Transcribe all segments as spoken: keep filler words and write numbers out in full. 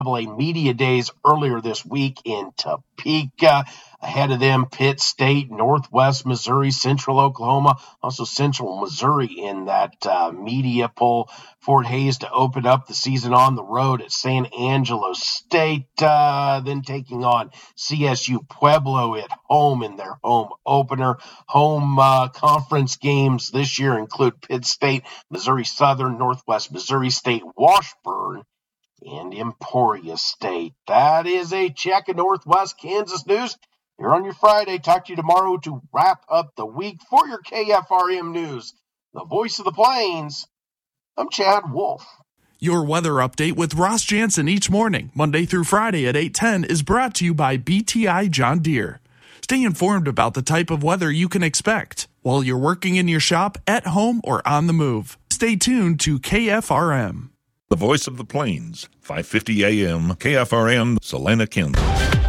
Media Days earlier this week in Topeka. Ahead of them, Pitt State, Northwest Missouri, Central Oklahoma, also Central Missouri in that uh, media poll. Fort Hays to open up the season on the road at San Angelo State, uh, then taking on C S U Pueblo at home in their home opener. Home uh, conference games this year include Pitt State, Missouri Southern, Northwest Missouri State, Washburn, and Emporia State. That is a check of Northwest Kansas news. Here on your Friday. Talk to you tomorrow to wrap up the week. For your K F R M News, the voice of the Plains, I'm Chad Wolf. Your weather update with Ross Jansen each morning, Monday through Friday at eight ten, is brought to you by B T I John Deere. Stay informed about the type of weather you can expect while you're working in your shop, at home, or on the move. Stay tuned to K F R M. The voice of the Plains, five fifty A M, K F R M, Salina, Kansas.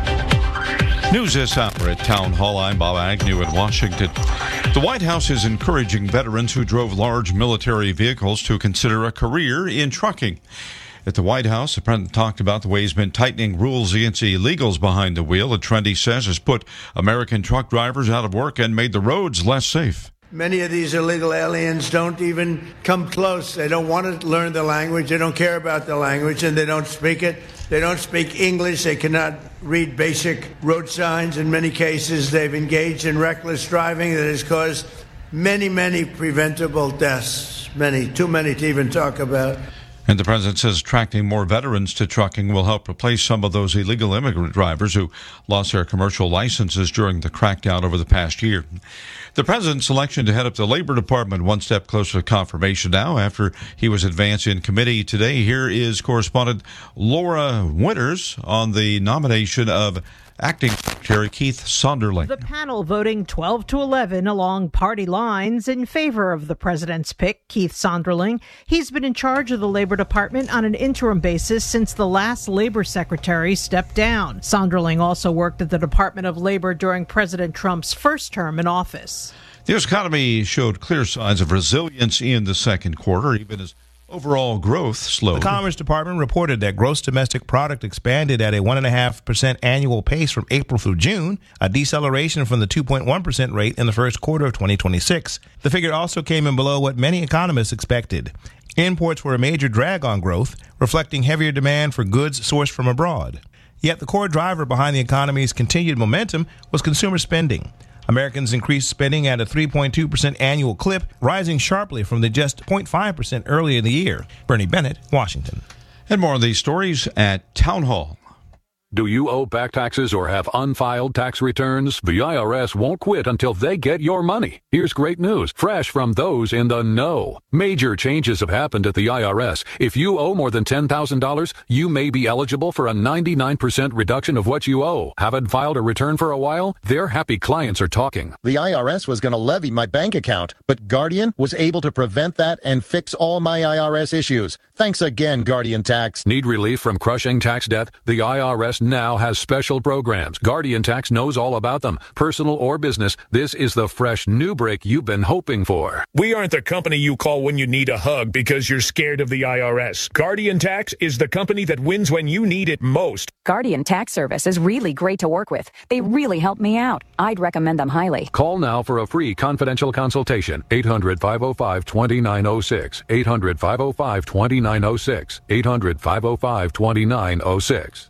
News this hour at Town Hall. I'm Bob Agnew in Washington. The White House is encouraging veterans who drove large military vehicles to consider a career in trucking. At the White House, the president talked about the way he's been tightening rules against illegals behind the wheel. A trend, he says, has put American truck drivers out of work and made the roads less safe. Many of these illegal aliens don't even come close. They don't want to learn the language. They don't care about the language, and they don't speak it. They don't speak English. They cannot read basic road signs. In many cases, they've engaged in reckless driving that has caused many, many preventable deaths. Many, too many to even talk about. And the president says attracting more veterans to trucking will help replace some of those illegal immigrant drivers who lost their commercial licenses during the crackdown over the past year. The president's selection to head up the Labor Department one step closer to confirmation now after he was advanced in committee today. Here is correspondent Laura Winters on the nomination of Acting Secretary Keith Sonderling. The panel voting twelve to eleven along party lines in favor of the president's pick, Keith Sonderling. He's been in charge of the Labor Department on an interim basis since the last Labor Secretary stepped down. Sonderling also worked at the Department of Labor during President Trump's first term in office. The U S economy showed clear signs of resilience in the second quarter, even as overall growth slowed. The Commerce Department reported that gross domestic product expanded at a one point five percent annual pace from April through June, a deceleration from the two point one percent rate in the first quarter of twenty twenty-six. The figure also came in below what many economists expected. Imports were a major drag on growth, reflecting heavier demand for goods sourced from abroad. Yet the core driver behind the economy's continued momentum was consumer spending. Americans increased spending at a three point two percent annual clip, rising sharply from the just zero point five percent earlier in the year. Bernie Bennett, Washington. And more of these stories at Town Hall. Do you owe back taxes or have unfiled tax returns? The I R S won't quit until they get your money. Here's great news, fresh from those in the know. Major changes have happened at the I R S. If you owe more than ten thousand dollars, you may be eligible for a ninety-nine percent reduction of what you owe. Haven't filed a return for a while? Their happy clients are talking. The I R S was going to levy my bank account, but Guardian was able to prevent that and fix all my I R S issues. Thanks again, Guardian Tax. Need relief from crushing tax debt? The I R S now has special programs. Guardian Tax knows all about them. Personal or business, this is the fresh new break you've been hoping for. We aren't the company you call when you need a hug because you're scared of the I R S. Guardian Tax is the company that wins when you need it most. Guardian Tax Service is really great to work with. They really help me out. I'd recommend them highly. Call now for a free confidential consultation. eight hundred, five oh five, two nine oh six. eight hundred, five oh five, two nine oh six. eight hundred, five oh five, two nine oh six.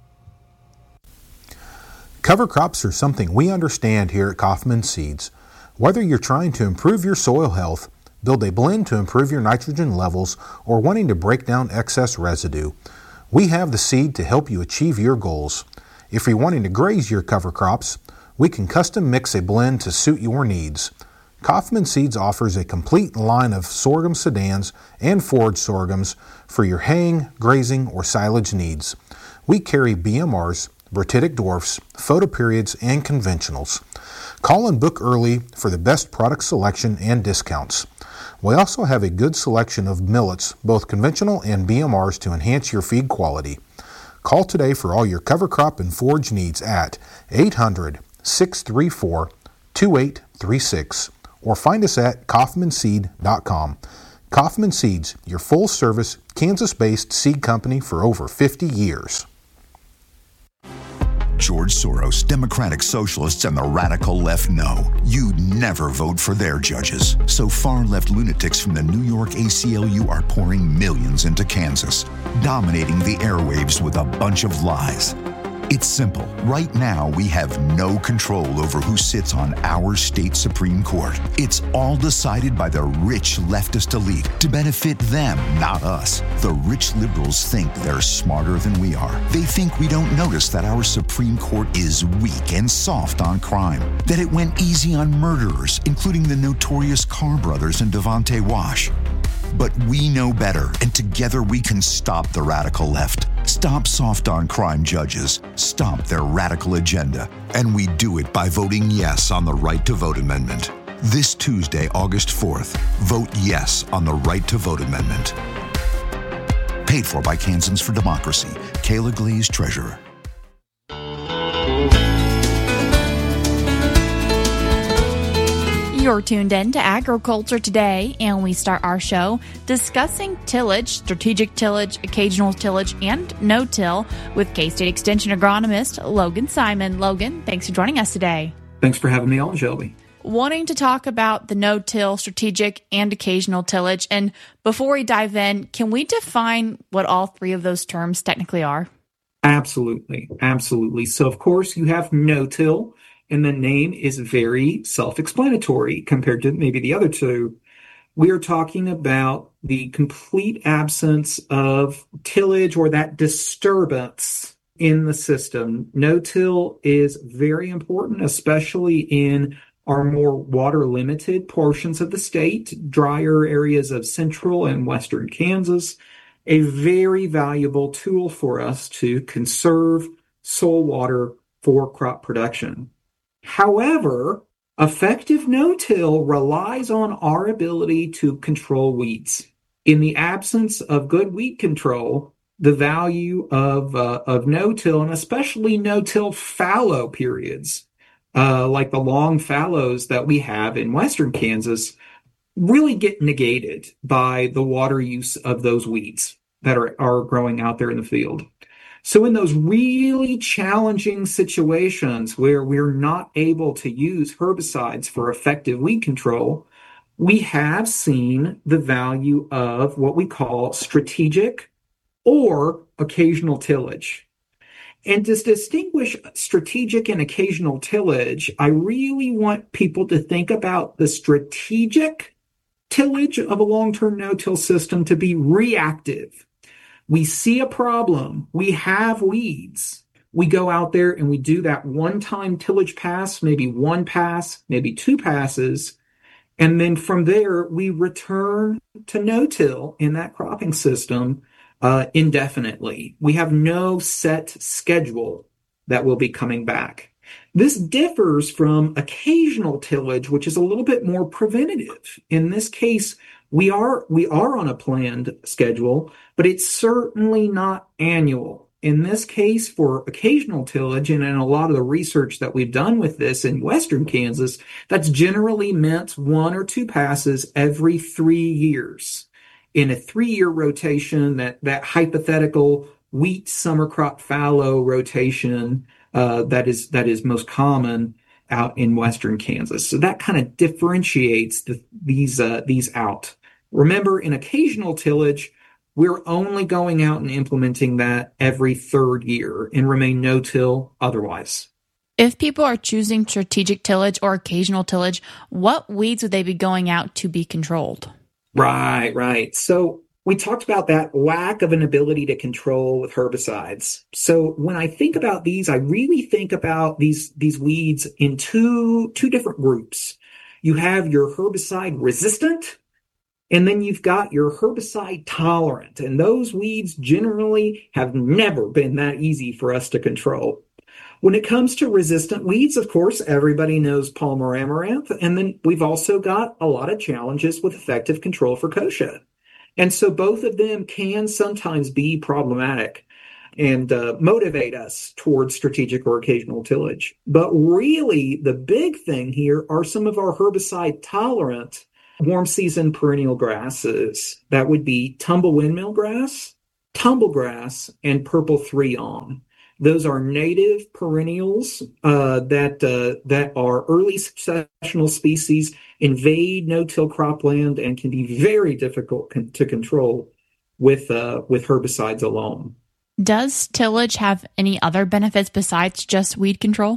Cover crops are something we understand here at Kaufman Seeds. Whether you're trying to improve your soil health, build a blend to improve your nitrogen levels, or wanting to break down excess residue, we have the seed to help you achieve your goals. If you're wanting to graze your cover crops, we can custom mix a blend to suit your needs. Kaufman Seeds offers a complete line of sorghum sedans and forage sorghums for your haying, grazing, or silage needs. We carry B M Rs, Bratitic dwarfs, photoperiods, and conventionals. Call and book early for the best product selection and discounts. We also have a good selection of millets, both conventional and B M Rs, to enhance your feed quality. Call today for all your cover crop and forage needs at eight hundred, six three four, two eight three six or find us at kaufman seed dot com. Kaufman Seeds, your full-service, Kansas-based seed company for over fifty years. George Soros, Democratic Socialists, and the radical left know you'd never vote for their judges. So far-left lunatics from the New York A C L U are pouring millions into Kansas, dominating the airwaves with a bunch of lies. It's simple. Right now, we have no control over who sits on our state Supreme Court. It's all decided by the rich leftist elite to benefit them, not us. The rich liberals think they're smarter than we are. They think we don't notice that our Supreme Court is weak and soft on crime, that it went easy on murderers, including the notorious Carr brothers and Devonte Wash. But we know better, and together we can stop the radical left. Stop soft on crime judges. Stop their radical agenda. And we do it by voting yes on the Right to Vote Amendment. This Tuesday, August fourth, vote yes on the Right to Vote Amendment. Paid for by Kansans for Democracy. Kayla Glaze, Treasurer. You're tuned in to Agriculture Today, and we start our show discussing tillage, strategic tillage, occasional tillage, and no-till with K-State Extension agronomist Logan Simon. Logan, thanks for joining us today. Thanks for having me on, Shelby. Wanting to talk about the no-till, strategic, and occasional tillage. And before we dive in, can we define what all three of those terms technically are? Absolutely. Absolutely. So, of course, you have no-till. And the name is very self-explanatory compared to maybe the other two. We are talking about the complete absence of tillage or that disturbance in the system. No-till is very important, especially in our more water-limited portions of the state, drier areas of central and western Kansas. A very valuable tool for us to conserve soil water for crop production. However, effective no-till relies on our ability to control weeds. In the absence of good weed control, the value of uh, of no-till, and especially no-till fallow periods, uh, like the long fallows that we have in western Kansas, really get negated by the water use of those weeds that are, are growing out there in the field. So in those really challenging situations where we're not able to use herbicides for effective weed control, we have seen the value of what we call strategic or occasional tillage. And to distinguish strategic and occasional tillage, I really want people to think about the strategic tillage of a long-term no-till system to be reactive. We see a problem, we have weeds, we go out there and we do that one-time tillage pass, maybe one pass, maybe two passes, and then from there we return to no-till in that cropping system uh, indefinitely. We have no set schedule that will be coming back. This differs from occasional tillage, which is a little bit more preventative. In this case, We are we are on a planned schedule, but it's certainly not annual. In this case, for occasional tillage, and in a lot of the research that we've done with this in western Kansas, that's generally meant one or two passes every three years. In a three-year rotation, that, that hypothetical wheat summer crop fallow rotation uh, that is that is most common out in western Kansas. So that kind of differentiates the, these uh, these out. Remember, in occasional tillage, we're only going out and implementing that every third year and remain no-till otherwise. If people are choosing strategic tillage or occasional tillage, what weeds would they be going out to be controlled? Right, right. So we talked about that lack of an ability to control with herbicides. So when I think about these, I really think about these, these weeds in two, two different groups. You have your herbicide resistant, and then you've got your herbicide tolerant. And those weeds generally have never been that easy for us to control. When it comes to resistant weeds, of course, everybody knows Palmer amaranth. And then we've also got a lot of challenges with effective control for kochia. And so both of them can sometimes be problematic and uh, motivate us towards strategic or occasional tillage. But really, the big thing here are some of our herbicide tolerant warm season perennial grasses. That would be tumble windmill grass, tumble grass, and purple three-on. Those are native perennials uh, that uh, that are early successional species, invade no-till cropland, and can be very difficult con- to control with uh, with herbicides alone. Does tillage have any other benefits besides just weed control?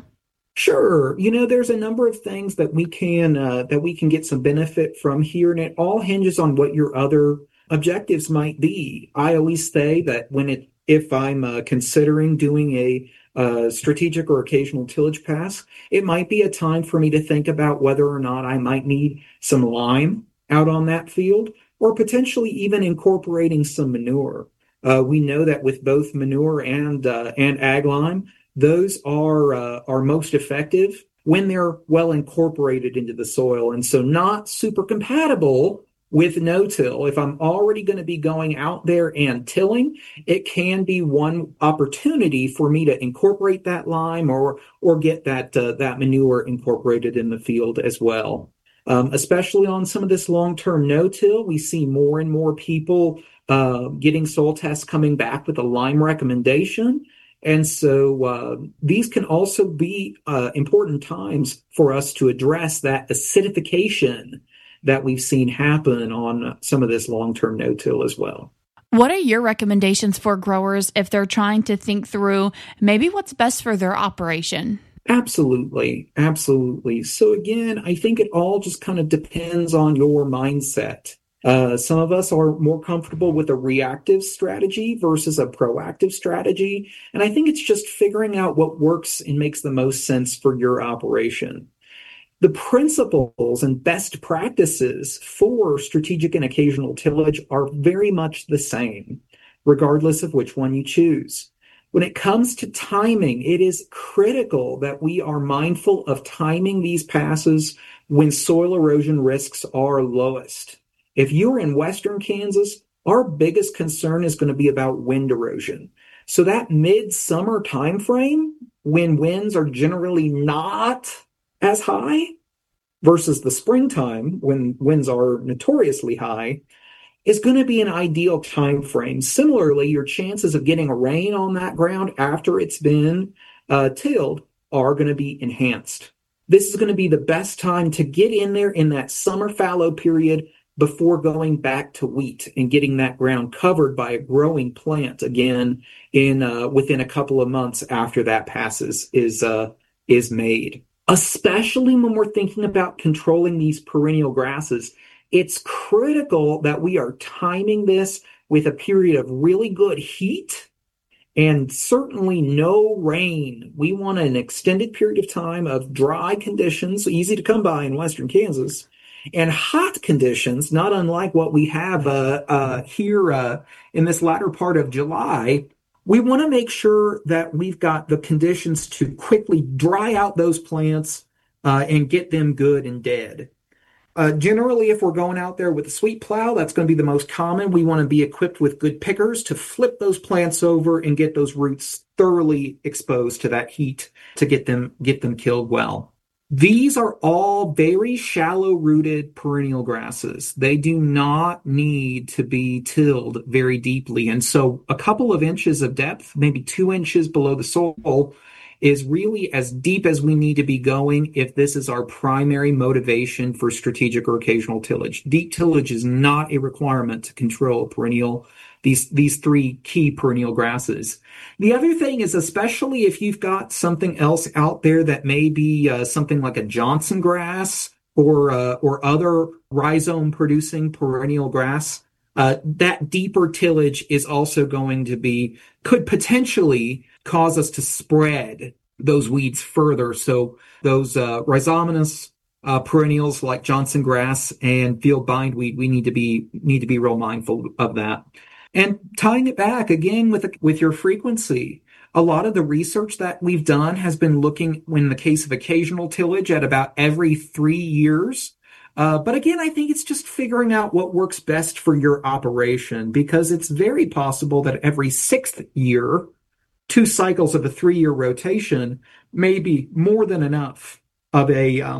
Sure. You know, there's a number of things that we can uh, that we can get some benefit from here, and it all hinges on what your other objectives might be. I always say that when it if I'm uh, considering doing a uh, strategic or occasional tillage pass, it might be a time for me to think about whether or not I might need some lime out on that field, or potentially even incorporating some manure. Uh, we know that with both manure and uh, and ag lime, those are uh, are most effective when they're well incorporated into the soil, and so not super compatible with no-till. If I'm already going to be going out there and tilling, it can be one opportunity for me to incorporate that lime or or get that uh, that manure incorporated in the field as well. Um, especially on some of this long-term no-till, we see more and more people uh, getting soil tests coming back with a lime recommendation. And so uh, these can also be uh, important times for us to address that acidification that we've seen happen on some of this long-term no-till as well. What are your recommendations for growers if they're trying to think through maybe what's best for their operation? Absolutely. Absolutely. So again, I think it all just kind of depends on your mindset. Uh, some of us are more comfortable with a reactive strategy versus a proactive strategy. And I think it's just figuring out what works and makes the most sense for your operation. The principles and best practices for strategic and occasional tillage are very much the same, regardless of which one you choose. When it comes to timing, it is critical that we are mindful of timing these passes when soil erosion risks are lowest. If you're in western Kansas, our biggest concern is going to be about wind erosion. So that midsummer time frame, when winds are generally not as high versus the springtime when winds are notoriously high, is going to be an ideal time frame. Similarly, your chances of getting a rain on that ground after it's been uh, tilled are going to be enhanced. This is going to be the best time to get in there in that summer fallow period before going back to wheat and getting that ground covered by a growing plant again in uh, within a couple of months after that passes is uh, is made. Especially when we're thinking about controlling these perennial grasses, it's critical that we are timing this with a period of really good heat and certainly no rain. We want an extended period of time of dry conditions, easy to come by in western Kansas, and hot conditions, not unlike what we have uh, uh, here uh, in this latter part of July. We want to make sure that we've got the conditions to quickly dry out those plants uh, and get them good and dead. Uh, generally, if we're going out there with a sweep plow, that's going to be the most common. We want to be equipped with good pickers to flip those plants over and get those roots thoroughly exposed to that heat to get them get them killed well. These are all very shallow-rooted perennial grasses. They do not need to be tilled very deeply. And so a couple of inches of depth, maybe two inches below the soil, is really as deep as we need to be going if this is our primary motivation for strategic or occasional tillage. Deep tillage is not a requirement to control perennial these these three key perennial grasses. The other thing is, especially if you've got something else out there that may be uh, something like a Johnson grass or uh, or other rhizome producing perennial grass, uh, that deeper tillage is also going to be could potentially cause us to spread those weeds further. So those uh, rhizominous uh, perennials like Johnson grass and field bindweed, we need to be need to be real mindful of that. And tying it back again with with your frequency, a lot of the research that we've done has been looking, in the case of occasional tillage, at about every three years. Uh, but again, I think it's just figuring out what works best for your operation, because it's very possible that every sixth year, two cycles of a three-year rotation may be more than enough of a um,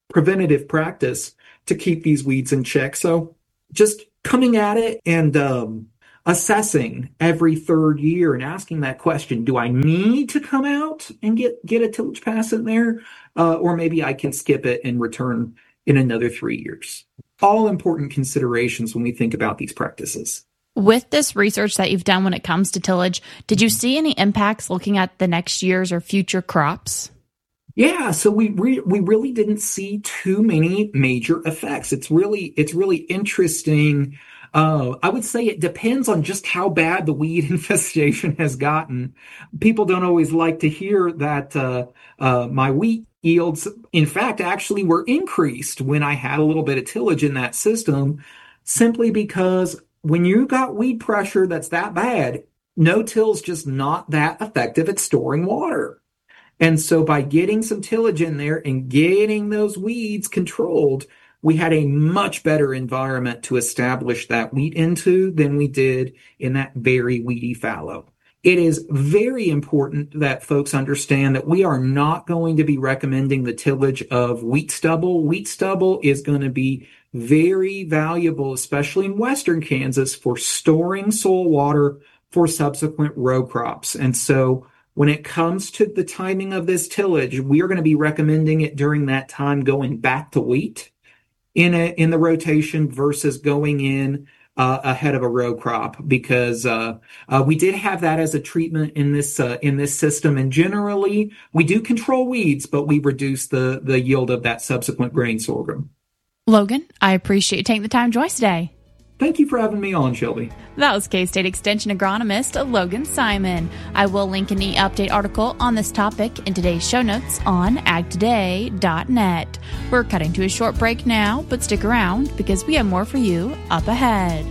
preventative practice to keep these weeds in check. So just coming at it and um, assessing every third year and asking that question, do I need to come out and get, get a tillage pass in there? Uh, or maybe I can skip it and return in another three years. All important considerations when we think about these practices. With this research that you've done when it comes to tillage, did you see any impacts looking at the next year's or future crops? Yeah, so we re- we really didn't see too many major effects. It's really it's really interesting. Uh, I would say it depends on just how bad the weed infestation has gotten. People don't always like to hear that uh, uh, my wheat yields, in fact, actually were increased when I had a little bit of tillage in that system, simply because when you got weed pressure that's that bad, no-till's just not that effective at storing water. And so by getting some tillage in there and getting those weeds controlled, we had a much better environment to establish that wheat into than we did in that very weedy fallow. It is very important that folks understand that we are not going to be recommending the tillage of wheat stubble. Wheat stubble is going to be very valuable, especially in western Kansas, for storing soil water for subsequent row crops. And so when it comes to the timing of this tillage, we are going to be recommending it during that time going back to wheat in a, in the rotation versus going in uh, ahead of a row crop, because uh, uh, we did have that as a treatment in this uh, in this system. And generally, we do control weeds, but we reduce the the yield of that subsequent grain sorghum. Logan, I appreciate you taking the time to join us today. Thank you for having me on, Shelby. That was K-State Extension agronomist Logan Simon. I will link an e-update article on this topic in today's show notes on ag today dot net. We're cutting to a short break now, but stick around because we have more for you up ahead.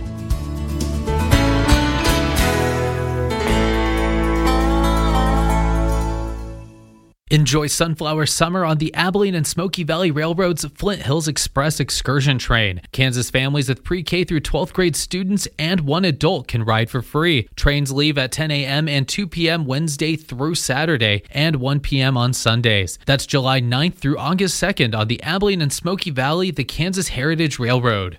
Enjoy Sunflower Summer on the Abilene and Smoky Valley Railroad's Flint Hills Express excursion train. Kansas families with pre-K through twelfth grade students and one adult can ride for free. Trains leave at ten a.m. and two p.m. Wednesday through Saturday and one p.m. on Sundays. That's July ninth through August second on the Abilene and Smoky Valley, the Kansas Heritage Railroad.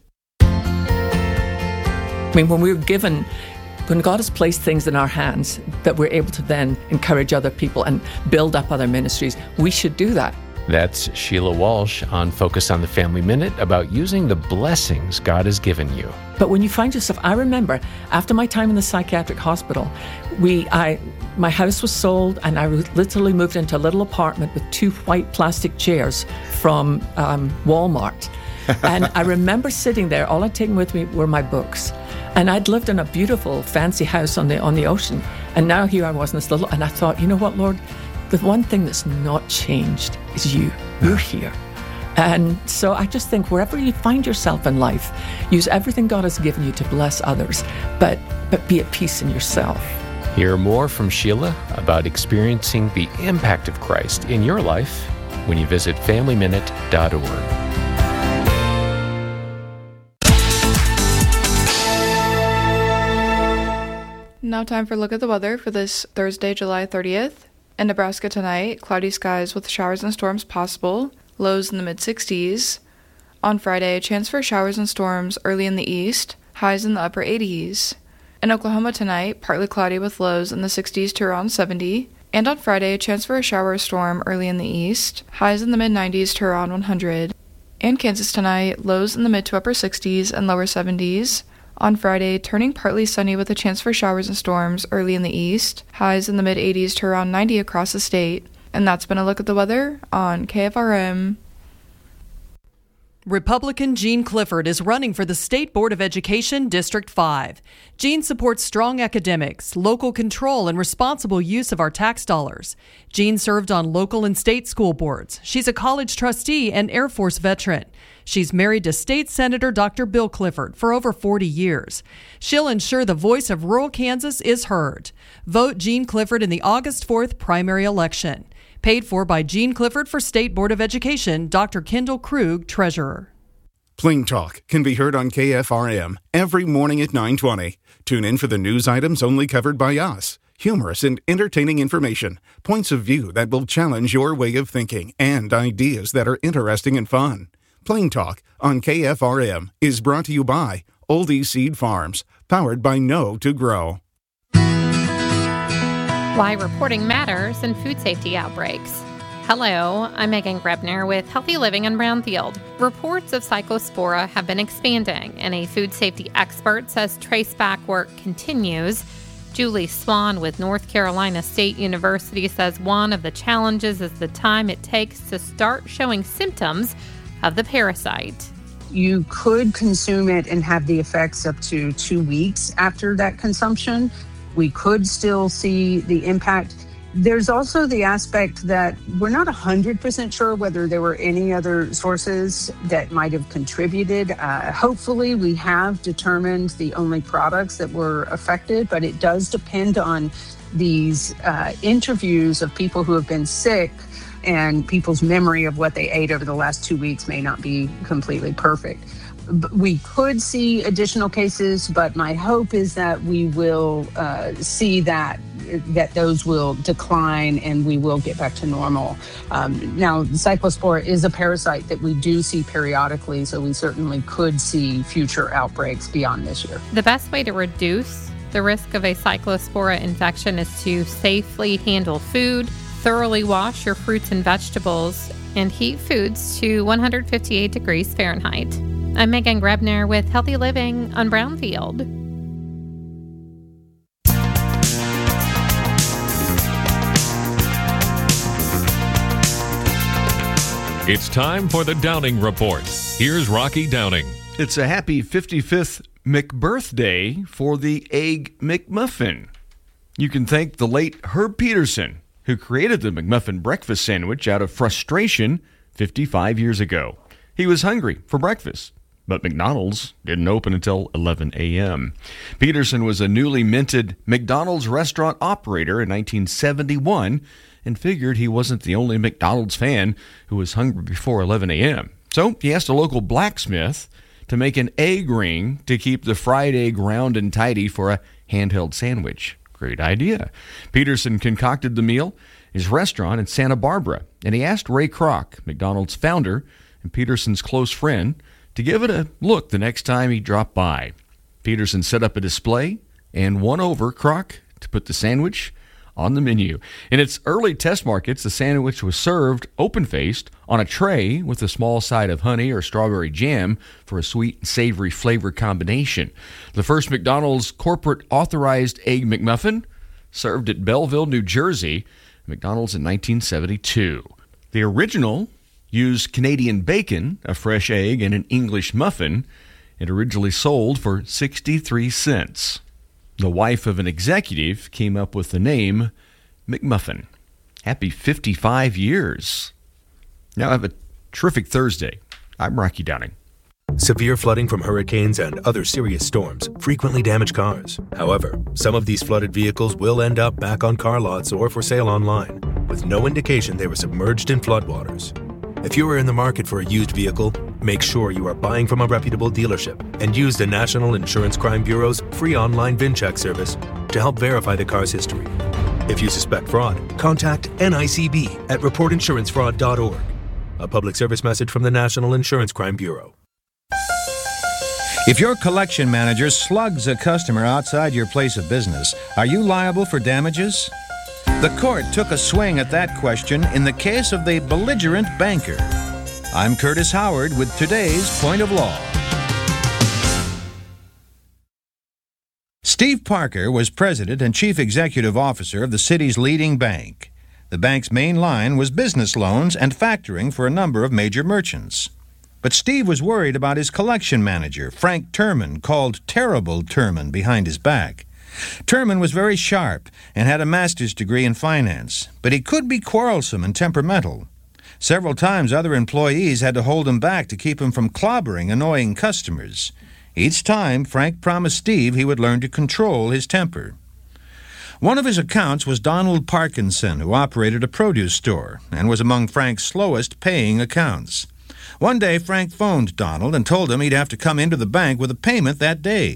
I mean, when we were given When God has placed things in our hands that we're able to then encourage other people and build up other ministries, we should do that. That's Sheila Walsh on Focus on the Family Minute about using the blessings God has given you. But when you find yourself, I remember after my time in the psychiatric hospital, we, I, my house was sold and I literally moved into a little apartment with two white plastic chairs from um, Walmart. And I remember sitting there, all I'd taken with me were my books. And I'd lived in a beautiful, fancy house on the on the ocean. And now here I was in this little, and I thought, you know what, Lord? The one thing that's not changed is you. You're here. And so I just think wherever you find yourself in life, use everything God has given you to bless others, but but be at peace in yourself. Hear more from Sheila about experiencing the impact of Christ in your life when you visit family minute dot org. Now time for a look at the weather for this Thursday, July thirtieth. In Nebraska tonight, cloudy skies with showers and storms possible, lows in the mid-sixties. On Friday, a chance for showers and storms early in the east, highs in the upper eighties. In Oklahoma tonight, partly cloudy with lows in the sixties to around seventy. And on Friday, a chance for a shower or storm early in the east, highs in the mid-nineties to around one hundred. In Kansas tonight, lows in the mid to upper sixties and lower seventies. On Friday, turning partly sunny with a chance for showers and storms early in the east, highs in the mid-eighties to around ninety across the state. And that's been a look at the weather on K F R M. Republican Gene Clifford is running for the State Board of Education District five. Gene supports strong academics, local control, and responsible use of our tax dollars. Gene served on local and state school boards. She's a college trustee and Air Force veteran. She's married to State Senator Doctor Bill Clifford for over forty years. She'll ensure the voice of rural Kansas is heard. Vote Gene Clifford in the August fourth primary election. Paid for by Gene Clifford for State Board of Education, Doctor Kendall Krug, Treasurer. Pling Talk can be heard on K F R M every morning at nine twenty. Tune in for the news items only covered by us. humorous and entertaining information, points of view that will challenge your way of thinking, and ideas that are interesting and fun. Plain Talk on K F R M is brought to you by Oldie Seed Farms, powered by Know to Grow. Why reporting matters in food safety outbreaks. Hello, I'm Megan Grebner with Healthy Living in Brownfield. Reports of Cyclospora have been expanding, and a food safety expert says traceback work continues. Julie Swan with North Carolina State University says one of the challenges is the time it takes to start showing symptoms of the parasite. You could consume it and have the effects up to two weeks after that consumption. We could still see the impact. There's also the aspect that we're not one hundred percent sure whether there were any other sources that might have contributed. Uh, hopefully, we have determined the only products that were affected, but it does depend on these uh, interviews of people who have been sick, and people's memory of what they ate over the last two weeks may not be completely perfect. We could see additional cases, but my hope is that we will uh, see that that those will decline and we will get back to normal. Um, now, Cyclospora is a parasite that we do see periodically, so we certainly could see future outbreaks beyond this year. The best way to reduce the risk of a Cyclospora infection is to safely handle food, thoroughly wash your fruits and vegetables, and heat foods to one hundred fifty-eight degrees Fahrenheit. I'm Megan Grebner with Healthy Living on Brownfield. It's time for the Downing Report. Here's Rocky Downing. It's a happy fifty-fifth McBirthday for the Egg McMuffin. You can thank the late Herb Peterson, who created the McMuffin breakfast sandwich out of frustration fifty-five years ago. He was hungry for breakfast, but McDonald's didn't open until eleven a.m. Peterson was a newly minted McDonald's restaurant operator in nineteen seventy-one and figured he wasn't the only McDonald's fan who was hungry before eleven a.m. So he asked a local blacksmith to make an egg ring to keep the fried egg round and tidy for a handheld sandwich. Great idea. Peterson concocted the meal in his restaurant in Santa Barbara, and he asked Ray Kroc, McDonald's founder and Peterson's close friend, to give it a look the next time he dropped by. Peterson set up a display and won over Kroc to put the sandwich on the menu. In its early test markets, the sandwich was served open-faced on a tray with a small side of honey or strawberry jam for a sweet and savory flavor combination. The first McDonald's corporate authorized Egg McMuffin served at Belleville, New Jersey, McDonald's in nineteen seventy-two. The original used Canadian bacon, a fresh egg, and an English muffin. It originally sold for sixty-three cents. The wife of an executive came up with the name McMuffin. Happy fifty-five years. Now have a terrific Thursday. I'm Rocky Downing. Severe flooding from hurricanes and other serious storms frequently damage cars. However, some of these flooded vehicles will end up back on car lots or for sale online, with no indication they were submerged in floodwaters. If you are in the market for a used vehicle, make sure you are buying from a reputable dealership and use the National Insurance Crime Bureau's free online VinCheck service to help verify the car's history. If you suspect fraud, contact N I C B at report insurance fraud dot org. A public service message from the National Insurance Crime Bureau. If your collection manager slugs a customer outside your place of business, are you liable for damages? The court took a swing at that question in the case of the belligerent banker. I'm Curtis Howard with today's Point of Law. Steve Parker was president and chief executive officer of the city's leading bank. The bank's main line was business loans and factoring for a number of major merchants. But Steve was worried about his collection manager, Frank Terman, called Terrible Terman behind his back. Terman was very sharp and had a master's degree in finance, but he could be quarrelsome and temperamental. Several times other employees had to hold him back to keep him from clobbering annoying customers. Each time, Frank promised Steve he would learn to control his temper. One of his accounts was Donald Parkinson, who operated a produce store and was among Frank's slowest paying accounts. One day, Frank phoned Donald and told him he'd have to come into the bank with a payment that day.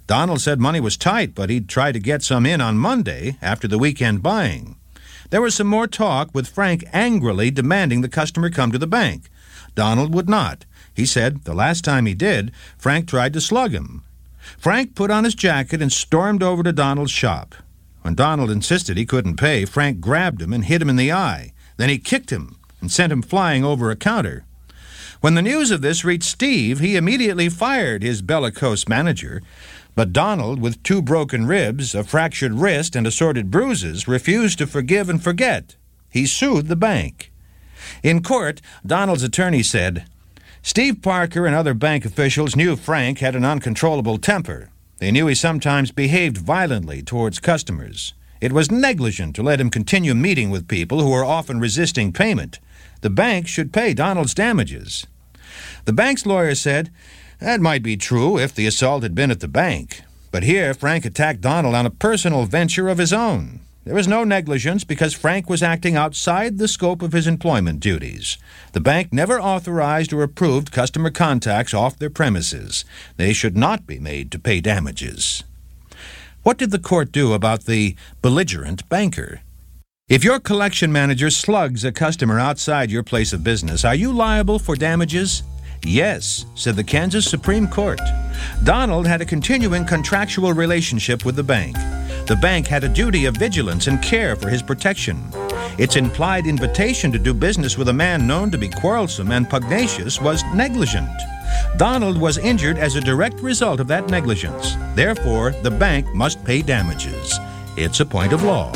Donald said money was tight, but he'd try to get some in on Monday after the weekend buying. There was some more talk, with Frank angrily demanding the customer come to the bank. Donald would not. He said the last time he did, Frank tried to slug him. Frank put on his jacket and stormed over to Donald's shop. When Donald insisted he couldn't pay, Frank grabbed him and hit him in the eye. Then he kicked him and sent him flying over a counter. When the news of this reached Steve, he immediately fired his bellicose manager. But Donald, with two broken ribs, a fractured wrist, and assorted bruises, refused to forgive and forget. He sued the bank. In court, Donald's attorney said, Steve Parker and other bank officials knew Frank had an uncontrollable temper. They knew he sometimes behaved violently towards customers. It was negligent to let him continue meeting with people who were often resisting payment. The bank should pay Donald's damages. The bank's lawyer said, that might be true if the assault had been at the bank. But here, Frank attacked Donald on a personal venture of his own. There was no negligence because Frank was acting outside the scope of his employment duties. The bank never authorized or approved customer contacts off their premises. They should not be made to pay damages. What did the court do about the belligerent banker? If your collection manager slugs a customer outside your place of business, are you liable for damages? Yes, said the Kansas Supreme Court. Donald had a continuing contractual relationship with the bank. The bank had a duty of vigilance and care for his protection. Its implied invitation to do business with a man known to be quarrelsome and pugnacious was negligent. Donald was injured as a direct result of that negligence. Therefore, the bank must pay damages. It's a point of law.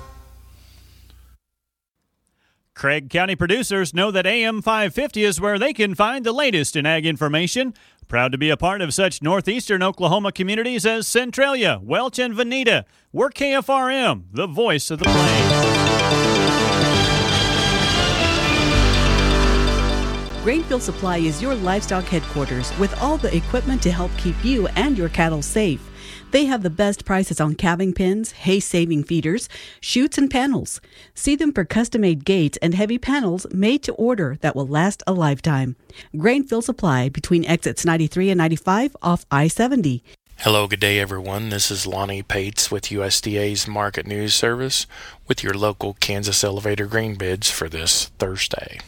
Craig County producers know that A M five fifty is where they can find the latest in ag information. Proud to be a part of such northeastern Oklahoma communities as Centralia, Welch, and Veneta. We're K F R M, the voice of the plains. Grainfield Supply is your livestock headquarters with all the equipment to help keep you and your cattle safe. They have the best prices on calving pens, hay-saving feeders, chutes, and panels. See them for custom-made gates and heavy panels made to order that will last a lifetime. Grainfield Supply between exits ninety-three and ninety-five off I seventy. Hello, good day, everyone. This is Lonnie Pates with U S D A's Market News Service with your local Kansas elevator grain bids for this Thursday.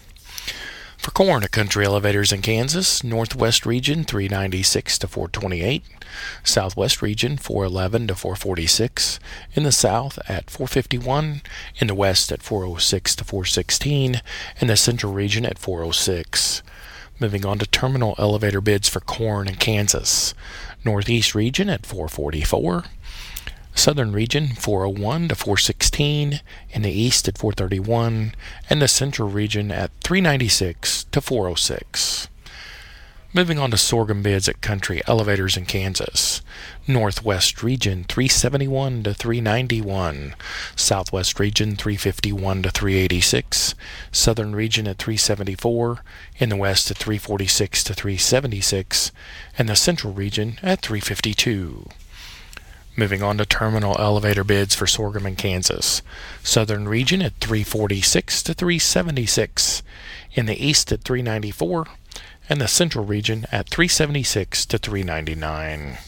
For corn at Country Elevators in Kansas, Northwest Region three ninety-six to four twenty-eight, Southwest Region four eleven to four forty-six, in the South at four fifty-one, in the West at four oh six to four sixteen, and the Central Region at four oh six. Moving on to terminal elevator bids for corn in Kansas, Northeast Region at four forty-four, Southern Region four oh one to four sixteen, in the East at four thirty-one, and the Central Region at three ninety-six to four oh six. Moving on to sorghum bids at Country Elevators in Kansas, Northwest Region three seventy-one to three ninety-one, Southwest Region three fifty-one to three eighty-six, Southern Region at three seventy-four, in the West at three forty-six to three seventy-six, and the Central Region at three fifty-two. Moving on to terminal elevator bids for sorghum in Kansas, Southern Region at three forty-six to three seventy-six, in the East at three ninety-four, and the Central Region at three seventy-six to three ninety-nine.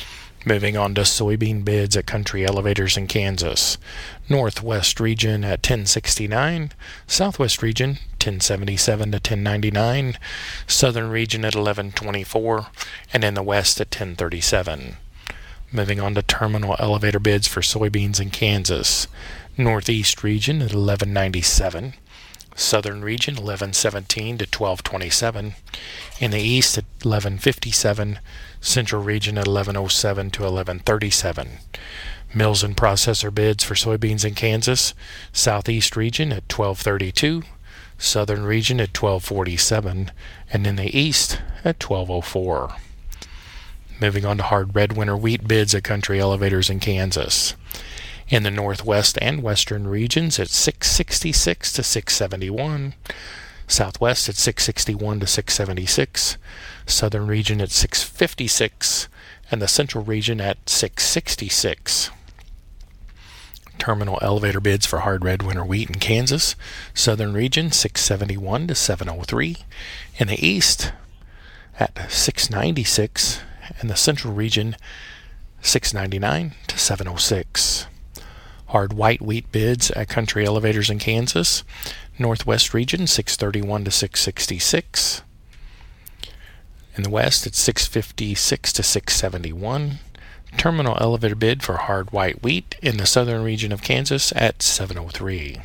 Moving on to soybean bids at Country Elevators in Kansas, Northwest Region at ten sixty-nine, Southwest Region ten seventy-seven to ten ninety-nine, Southern Region at eleven twenty-four, and in the West at ten thirty-seven. Moving on to terminal elevator bids for soybeans in Kansas, Northeast Region at eleven ninety-seven, Southern Region eleven seventeen to twelve twenty-seven, in the East at eleven fifty-seven, Central Region at eleven oh seven to eleven thirty-seven. Mills and processor bids for soybeans in Kansas, Southeast Region at twelve thirty-two, Southern Region at twelve forty-seven, and in the East at twelve oh four. Moving on to hard red winter wheat bids at Country Elevators in Kansas. In the Northwest and Western regions at six sixty-six to six seventy-one, Southwest at six sixty-one to six seventy-six, Southern Region at six fifty-six, and the Central Region at six sixty-six. Terminal elevator bids for hard red winter wheat in Kansas, Southern Region six seventy-one to seven oh three, in the East at six ninety-six, and the Central Region six ninety-nine to seven oh six. Hard white wheat bids at Country Elevators in Kansas. Northwest region, six thirty-one to six sixty-six. In the west, it's six fifty-six to six seventy-one. Terminal elevator bid for hard white wheat in the southern region of Kansas at seven oh three.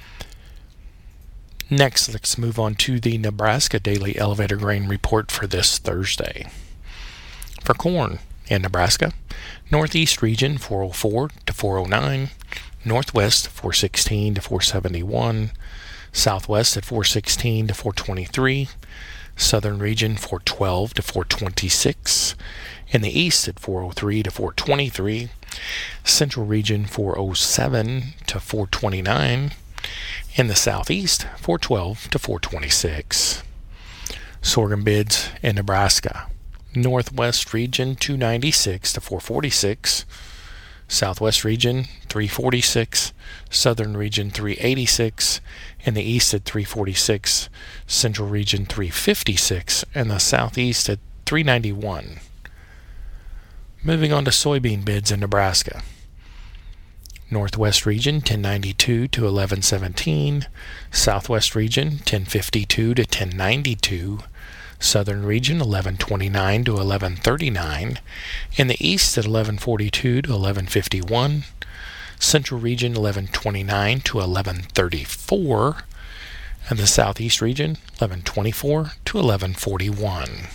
Next, let's move on to the Nebraska Daily Elevator Grain Report for this Thursday. For corn in Nebraska, northeast region four oh four to four oh nine, northwest four sixteen to four seventy-one, southwest at four sixteen to four twenty-three, southern region four twelve to four twenty-six, in the east at four oh three to four twenty-three, central region four oh seven to four twenty-nine, in the southeast four twelve to four twenty-six. Sorghum bids in Nebraska. Northwest region two ninety-six to four forty-six, southwest region three forty-six, southern region three eighty-six, in the east at three forty-six, central region three fifty-six, and the southeast at three ninety-one. Moving on to soybean bids in Nebraska. Northwest region ten ninety-two to eleven seventeen, southwest region ten fifty-two to ten ninety-two, southern region eleven twenty-nine to eleven thirty-nine, in the east at eleven forty-two to eleven fifty-one, central region eleven twenty-nine to eleven thirty-four, and the southeast region eleven twenty-four to eleven forty-one.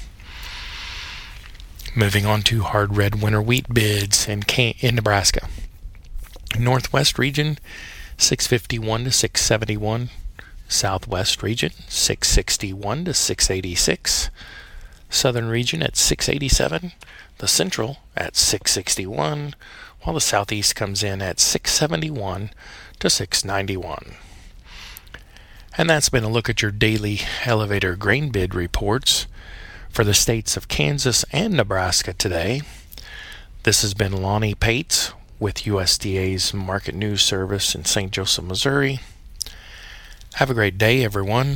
Moving on to hard red winter wheat bids in, Can- in Nebraska. Northwest region six fifty-one to six seventy-one, southwest region six sixty-one to six eighty-six, southern region at six eighty-seven, the central at six sixty-one, while the southeast comes in at six seventy-one to six ninety-one. And that's been a look at your daily elevator grain bid reports for the states of Kansas and Nebraska today. This has been Lonnie Pates with U S D A's Market News Service in Saint Joseph, Missouri. Have a great day, everyone.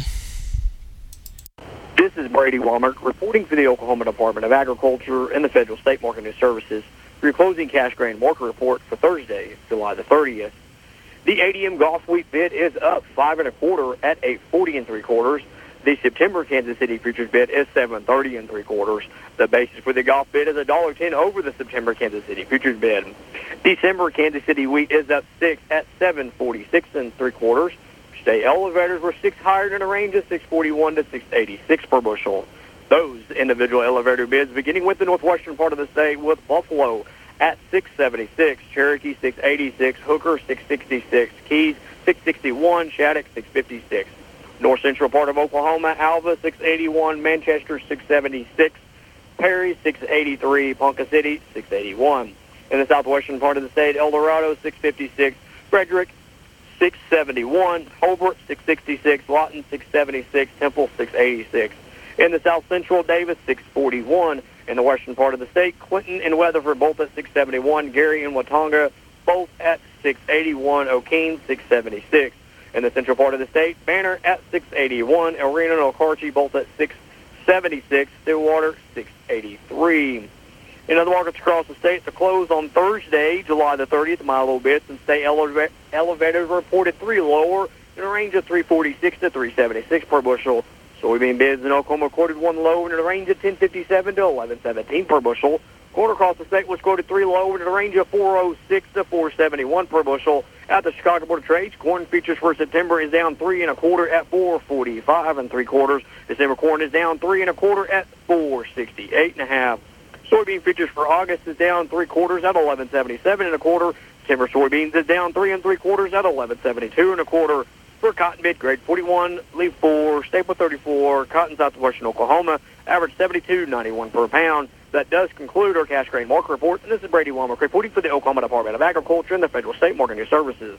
This is Brady Walmart reporting for the Oklahoma Department of Agriculture and the Federal State Market News Services for your closing cash grain market report for Thursday, July the thirtieth. The A D M Golf Wheat bid is up five and a quarter at eight forty and three quarters. The September Kansas City futures bid is seven thirty and three quarters. The basis for the golf bid is one dollar ten over the September Kansas City futures bid. December Kansas City wheat is up six at seven forty-six and three quarters. State elevators were six higher in a range of six forty-one to six eighty-six per bushel. Those individual elevator bids beginning with the northwestern part of the state with Buffalo at six seventy-six, Cherokee six eighty-six, Hooker six sixty-six, Keys six sixty-one, Shattuck six fifty-six. North central part of Oklahoma, Alva six eighty-one, Manchester six seventy-six, Perry six eighty-three, Ponca City six eighty-one. In the southwestern part of the state, El Dorado six fifty-six, Frederick six seventy-one, Hobart six sixty-six, Lawton six seventy-six, Temple six eighty-six. In the south central, Davis six forty-one. In the western part of the state, Clinton and Weatherford both at six seventy-one, Gary and Watonga both at six eighty-one, O'Keene six seventy-six. In the central part of the state, Banner at six eighty-one, El Reno and Okarche both at six seventy-six, Stillwater six eighty-three. In other markets across the state, the close on Thursday, July the thirtieth, my little bits, and state eleva- elevators reported three lower in a range of three forty-six to three seventy-six per bushel. Soybean bids in Oklahoma quoted one lower in a range of ten fifty-seven to eleven seventeen per bushel. Corn across the state was quoted three lower in a range of four oh six to four seventy-one per bushel. At the Chicago Board of Trade, corn futures for September is down three and a quarter at four forty-five and three quarters. December corn is down three and a quarter at four sixty-eight and a half. Soybean futures for August is down three quarters at eleven seventy-seven and a quarter. September soybeans is down three and three quarters at eleven seventy-two and a quarter. For cotton bid grade forty-one, leaf four, staple thirty-four, cotton southwestern Oklahoma, average seventy-two ninety-one per pound. That does conclude our cash grain market report. And this is Brady Walmart reporting for the Oklahoma Department of Agriculture and the Federal State Market News Services.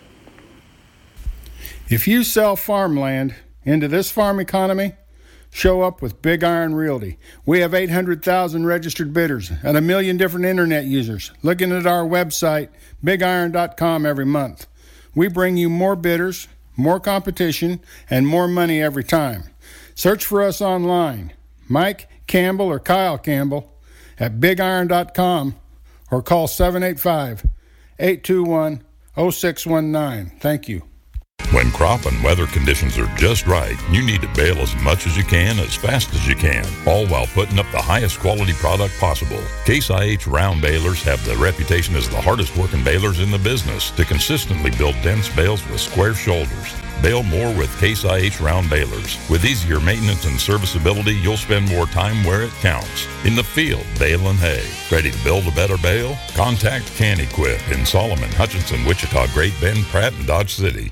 If you sell farmland into this farm economy, show up with Big Iron Realty. We have eight hundred thousand registered bidders and a million different internet users looking at our website, big iron dot com, every month. We bring you more bidders, more competition, and more money every time. Search for us online, Mike Campbell or Kyle Campbell, at big iron dot com, or call seven eight five, eight two one, zero six one nine. Thank you. When crop and weather conditions are just right, you need to bale as much as you can, as fast as you can, all while putting up the highest quality product possible. Case I H round balers have the reputation as the hardest working balers in the business to consistently build dense bales with square shoulders. Bale more with Case I H round balers. With easier maintenance and serviceability, you'll spend more time where it counts. In the field, baling hay. Ready to build a better bale? Contact Can Equip in Solomon, Hutchinson, Wichita, Great Bend, Pratt, and Dodge City.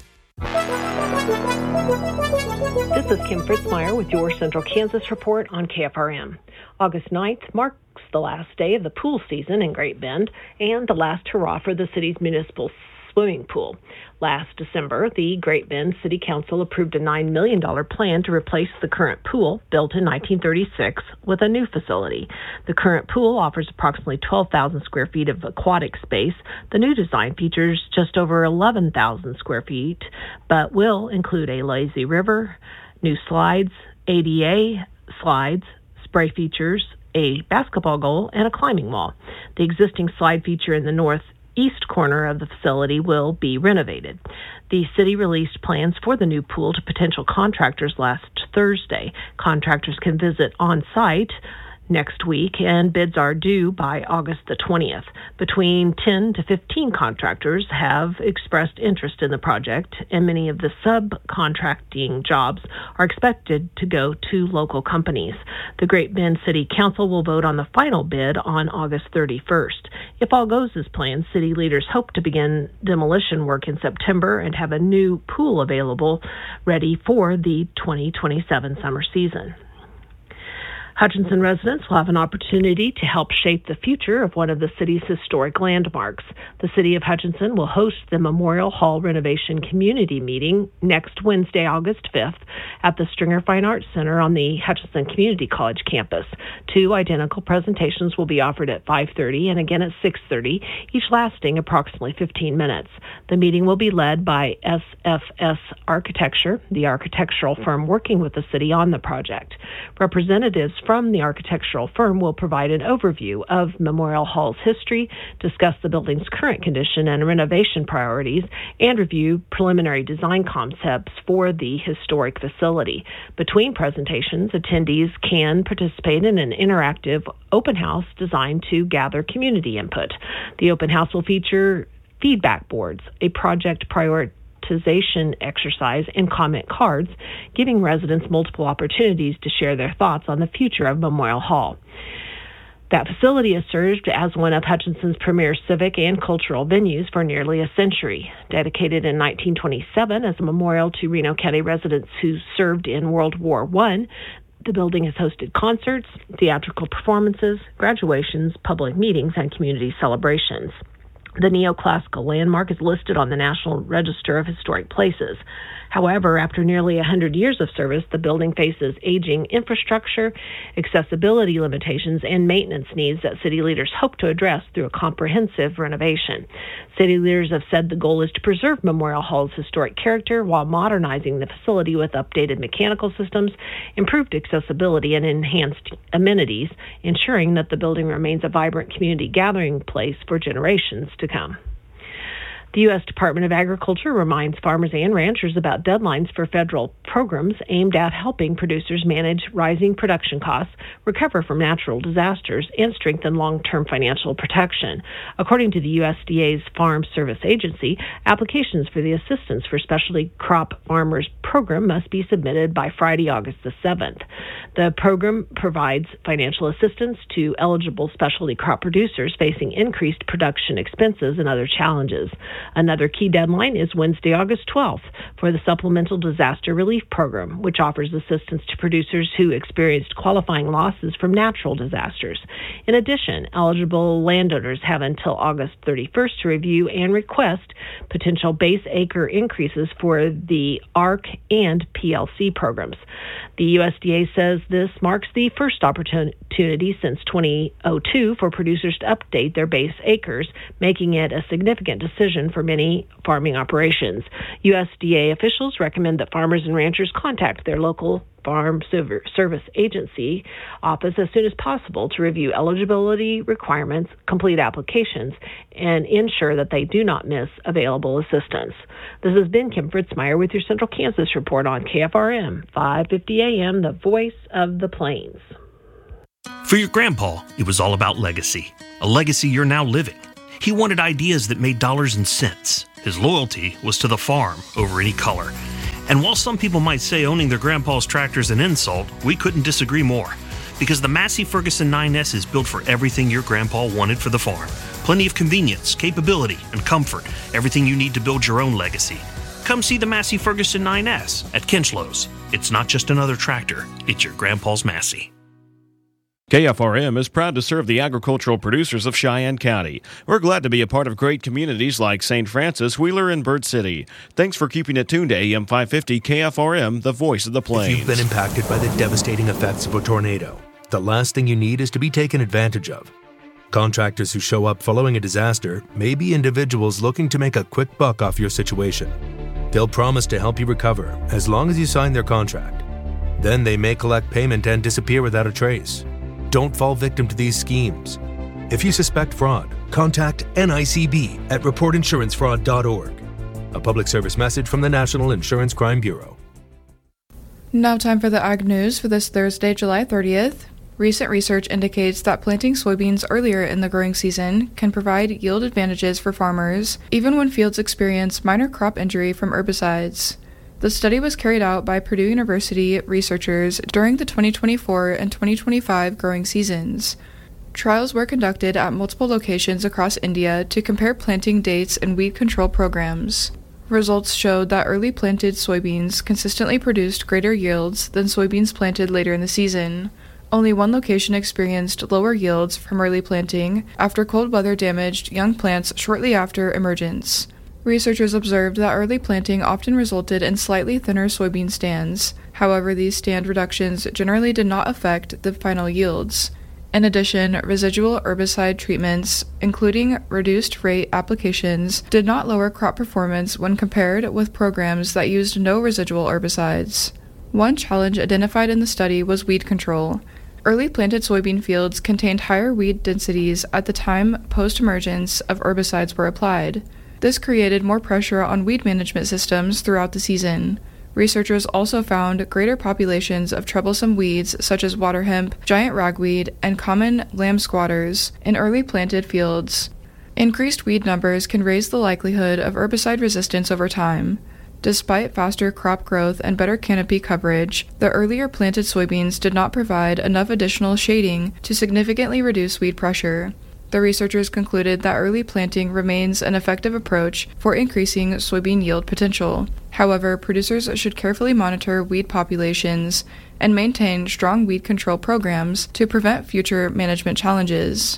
This is Kim Fritzmeyer with your Central Kansas Report on K F R M. August ninth marks the last day of the pool season in Great Bend and the last hurrah for the city's municipal swimming pool. Last December, the Great Bend City Council approved a nine million dollars plan to replace the current pool, built in nineteen thirty-six, with a new facility. The current pool offers approximately twelve thousand square feet of aquatic space. The new design features just over eleven thousand square feet, but will include a lazy river, new slides, A D A slides, spray features, a basketball goal, and a climbing wall. The existing slide feature in the north east corner of the facility will be renovated. The city released plans for the new pool to potential contractors last Thursday. Contractors can visit on site next week, and bids are due by August the twentieth. Between ten to fifteen contractors have expressed interest in the project, and many of the subcontracting jobs are expected to go to local companies. The Great Bend City Council will vote on the final bid on August thirty-first. If all goes as planned, city leaders hope to begin demolition work in September and have a new pool available ready for the twenty twenty-seven summer season. Hutchinson residents will have an opportunity to help shape the future of one of the city's historic landmarks. The City of Hutchinson will host the Memorial Hall Renovation Community Meeting next Wednesday, August fifth, at the Stringer Fine Arts Center on the Hutchinson Community College campus. Two identical presentations will be offered at five thirty and again at six thirty, each lasting approximately fifteen minutes. The meeting will be led by S F S Architecture, the architectural firm working with the city on the project. Representatives from the architectural firm will provide an overview of Memorial Hall's history, discuss the building's current condition and renovation priorities, and review preliminary design concepts for the historic facility. Between presentations, attendees can participate in an interactive open house designed to gather community input. The open house will feature feedback boards, a project priority exercise, and comment cards, giving residents multiple opportunities to share their thoughts on the future of Memorial Hall. That facility has served as one of Hutchinson's premier civic and cultural venues for nearly a century. Dedicated in nineteen twenty-seven as a memorial to Reno County residents who served in World War One, the building has hosted concerts, theatrical performances, graduations, public meetings, and community celebrations. The neoclassical landmark is listed on the National Register of Historic Places. However, after nearly one hundred years of service, the building faces aging infrastructure, accessibility limitations, and maintenance needs that city leaders hope to address through a comprehensive renovation. City leaders have said the goal is to preserve Memorial Hall's historic character while modernizing the facility with updated mechanical systems, improved accessibility, and enhanced amenities, ensuring that the building remains a vibrant community gathering place for generations to come. The U S Department of Agriculture reminds farmers and ranchers about deadlines for federal programs aimed at helping producers manage rising production costs, recover from natural disasters, and strengthen long-term financial protection. According to the U S D A's Farm Service Agency, applications for the Assistance for Specialty Crop Farmers program must be submitted by Friday, August the seventh. The program provides financial assistance to eligible specialty crop producers facing increased production expenses and other challenges. Another key deadline is Wednesday, August twelfth, for the Supplemental Disaster Relief Program, which offers assistance to producers who experienced qualifying losses from natural disasters. In addition, eligible landowners have until August thirty-first to review and request potential base acre increases for the A R C and P L C programs. The U S D A says this marks the first opportunity since twenty oh two for producers to update their base acres, making it a significant decision for many farming operations. U S D A officials recommend that farmers and ranchers contact their local Farm Service Agency office as soon as possible to review eligibility requirements, complete applications, and ensure that they do not miss available assistance. This has been Kim Fritzmeyer with your Central Kansas Report on K F R M, five fifty A M, the voice of the plains. For your grandpa, it was all about legacy, a legacy you're now living. He wanted ideas that made dollars and cents. His loyalty was to the farm over any color. And while some people might say owning their grandpa's tractor is an insult, we couldn't disagree more. Because the Massey Ferguson nine S is built for everything your grandpa wanted for the farm. Plenty of convenience, capability, and comfort. Everything you need to build your own legacy. Come see the Massey Ferguson nine S at Kinchlows. It's not just another tractor, it's your grandpa's Massey. K F R M is proud to serve the agricultural producers of Cheyenne County. We're glad to be a part of great communities like Saint Francis, Wheeler, and Bird City. Thanks for keeping it tuned to A M five fifty K F R M, the voice of the plains. If you've been impacted by the devastating effects of a tornado, the last thing you need is to be taken advantage of. Contractors who show up following a disaster may be individuals looking to make a quick buck off your situation. They'll promise to help you recover as long as you sign their contract. Then they may collect payment and disappear without a trace. Don't fall victim to these schemes. If you suspect fraud, contact N I C B at report insurance fraud dot org. A public service message from the National Insurance Crime Bureau. Now time for the Ag News for this Thursday, July thirtieth. Recent research indicates that planting soybeans earlier in the growing season can provide yield advantages for farmers, even when fields experience minor crop injury from herbicides. The study was carried out by Purdue University researchers during the twenty twenty-four and twenty twenty-five growing seasons. Trials were conducted at multiple locations across India to compare planting dates and weed control programs. Results showed that early planted soybeans consistently produced greater yields than soybeans planted later in the season. Only one location experienced lower yields from early planting after cold weather damaged young plants shortly after emergence. Researchers observed that early planting often resulted in slightly thinner soybean stands. However, these stand reductions generally did not affect the final yields. In addition, residual herbicide treatments, including reduced rate applications, did not lower crop performance when compared with programs that used no residual herbicides. One challenge identified in the study was weed control. Early planted soybean fields contained higher weed densities at the time post-emergence of herbicides were applied. This created more pressure on weed management systems throughout the season. Researchers also found greater populations of troublesome weeds such as water hemp, giant ragweed, and common lamb squatters in early planted fields. Increased weed numbers can raise the likelihood of herbicide resistance over time. Despite faster crop growth and better canopy coverage, the earlier planted soybeans did not provide enough additional shading to significantly reduce weed pressure. The researchers concluded that early planting remains an effective approach for increasing soybean yield potential. However, producers should carefully monitor weed populations and maintain strong weed control programs to prevent future management challenges.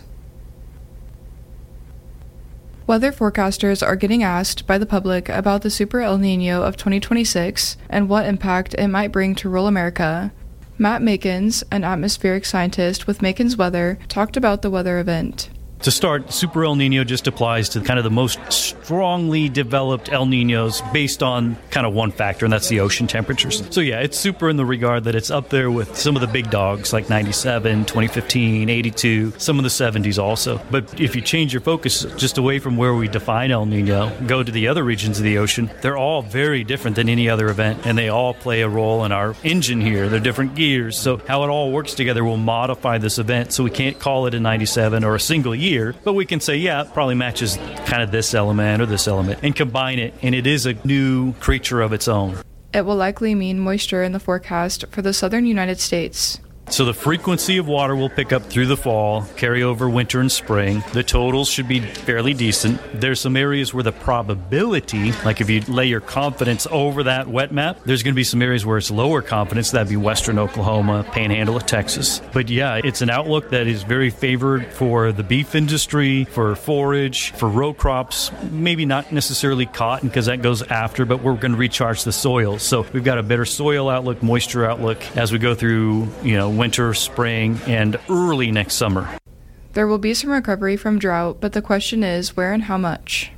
Weather forecasters are getting asked by the public about the Super El Niño of twenty twenty-six and what impact it might bring to rural America. Matt Makins, an atmospheric scientist with Makins Weather, talked about the weather event. To start, Super El Nino just applies to kind of the most strongly developed El Ninos based on kind of one factor, and that's the ocean temperatures. So yeah, it's super in the regard that it's up there with some of the big dogs like ninety-seven, twenty fifteen, eighty-two, some of the seventies also. But if you change your focus just away from where we define El Nino, go to the other regions of the ocean, they're all very different than any other event, and they all play a role in our engine here. They're different gears. So how it all works together will modify this event. So we can't call it a ninety-seven or a single year. But we can say, yeah, it probably matches kind of this element or this element and combine it, and it is a new creature of its own. It will likely mean moisture in the forecast for the southern United States. So the frequency of water will pick up through the fall, carry over winter and spring. The totals should be fairly decent. There's some areas where the probability, like if you lay your confidence over that wet map, there's going to be some areas where it's lower confidence. That'd be western Oklahoma, panhandle of Texas. But yeah, it's an outlook that is very favored for the beef industry, for forage, for row crops, maybe not necessarily cotton because that goes after, but we're going to recharge the soil. So we've got a better soil outlook, moisture outlook as we go through, you know, winter, spring, and early next summer. There will be some recovery from drought, but the question is where and how much.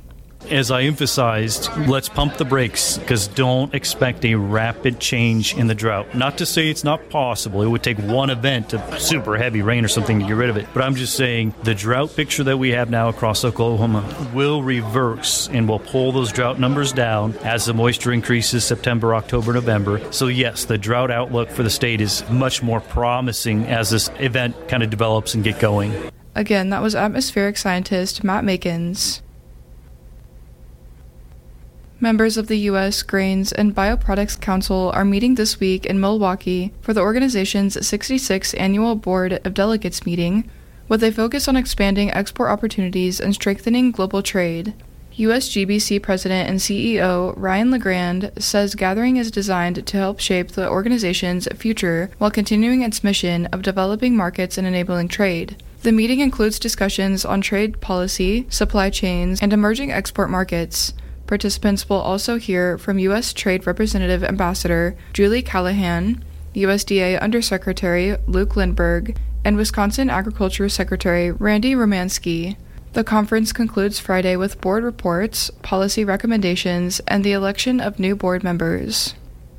As I emphasized, let's pump the brakes because don't expect a rapid change in the drought. Not to say it's not possible. It would take one event of super heavy rain or something to get rid of it. But I'm just saying the drought picture that we have now across Oklahoma will reverse and will pull those drought numbers down as the moisture increases September, October, November. So yes, the drought outlook for the state is much more promising as this event kind of develops and get going. Again, that was atmospheric scientist Matt Makins. Members of the U S Grains and Bioproducts Council are meeting this week in Milwaukee for the organization's sixty-sixth Annual Board of Delegates meeting, with a focus on expanding export opportunities and strengthening global trade. U S G B C President and C E O Ryan LeGrand says gathering is designed to help shape the organization's future while continuing its mission of developing markets and enabling trade. The meeting includes discussions on trade policy, supply chains, and emerging export markets. Participants will also hear from U S Trade Representative Ambassador Julie Callahan, U S D A Undersecretary Luke Lindberg, and Wisconsin Agriculture Secretary Randy Romanski. The conference concludes Friday with board reports, policy recommendations, and the election of new board members.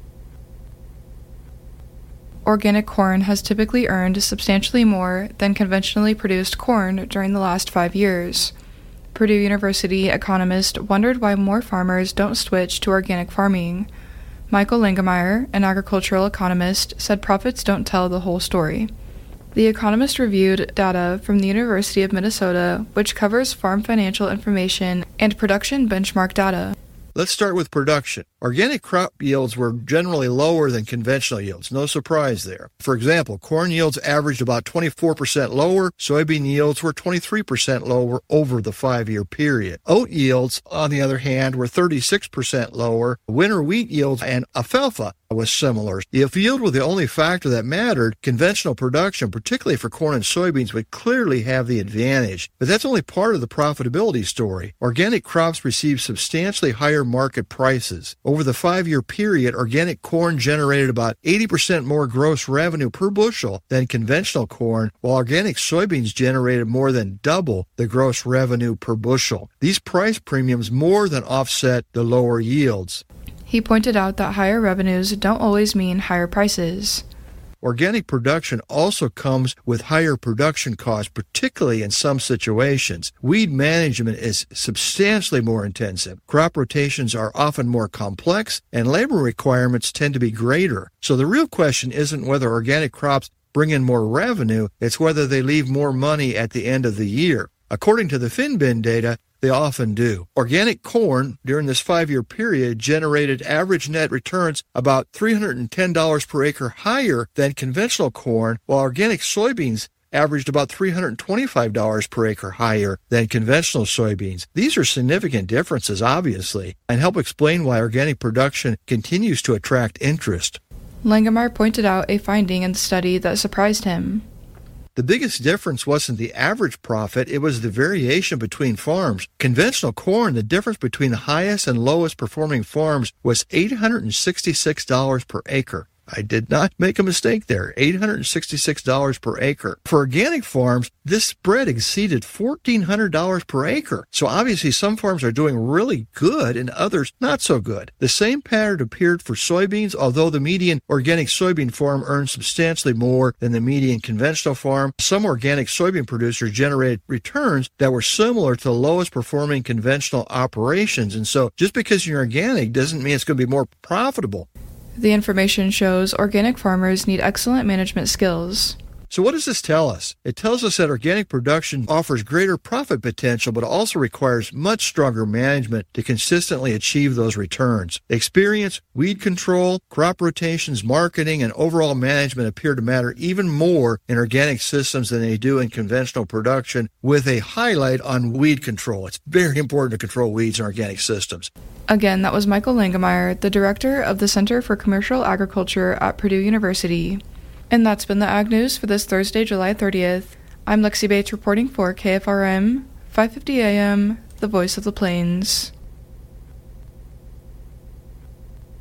Organic corn has typically earned substantially more than conventionally produced corn during the last five years. Purdue University economist wondered why more farmers don't switch to organic farming. Michael Langemeyer, an agricultural economist, said profits don't tell the whole story. The economist reviewed data from the University of Minnesota, which covers farm financial information and production benchmark data. Let's start with production. Organic crop yields were generally lower than conventional yields. No surprise there. For example, corn yields averaged about twenty-four percent lower. Soybean yields were twenty-three percent lower over the five-year period. Oat yields, on the other hand, were thirty-six percent lower. Winter wheat yields and alfalfa was similar. If yield were the only factor that mattered, conventional production, particularly for corn and soybeans, would clearly have the advantage. But that's only part of the profitability story. Organic crops receive substantially higher market prices. Over the five-year period, organic corn generated about eighty percent more gross revenue per bushel than conventional corn, while organic soybeans generated more than double the gross revenue per bushel. These price premiums more than offset the lower yields. He pointed out that higher revenues don't always mean higher prices. Organic production also comes with higher production costs, particularly in some situations. Weed management is substantially more intensive. Crop rotations are often more complex, and labor requirements tend to be greater. So the real question isn't whether organic crops bring in more revenue, it's whether they leave more money at the end of the year. According to the Finbin data, they often do. Organic corn during this five-year period generated average net returns about three hundred ten dollars per acre higher than conventional corn, while organic soybeans averaged about three hundred twenty-five dollars per acre higher than conventional soybeans. These are significant differences, obviously, and help explain why organic production continues to attract interest. Langemeyer pointed out a finding in the study that surprised him. The biggest difference wasn't the average profit, it was the variation between farms. Conventional corn, the difference between the highest and lowest performing farms was eight hundred sixty-six dollars per acre. I did not make a mistake there, eight hundred sixty-six dollars per acre. For organic farms, this spread exceeded fourteen hundred dollars per acre. So obviously some farms are doing really good and others not so good. The same pattern appeared for soybeans, although the median organic soybean farm earned substantially more than the median conventional farm. Some organic soybean producers generated returns that were similar to the lowest performing conventional operations. And so just because you're organic doesn't mean it's going to be more profitable. The information shows organic farmers need excellent management skills. So what does this tell us? It tells us that organic production offers greater profit potential, but also requires much stronger management to consistently achieve those returns. Experience, weed control, crop rotations, marketing, and overall management appear to matter even more in organic systems than they do in conventional production, with a highlight on weed control. It's very important to control weeds in organic systems. Again, that was Michael Langemeyer, the director of the Center for Commercial Agriculture at Purdue University. And that's been the Ag News for this Thursday, July thirtieth. I'm Lexi Bates reporting for K F R M, five fifty A M, the voice of the plains.